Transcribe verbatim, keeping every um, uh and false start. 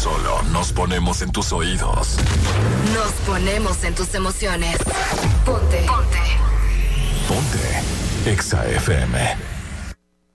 solo nos ponemos en tus oídos. Nos ponemos en tus emociones. Ponte. Ponte. Ponte. Exa F M.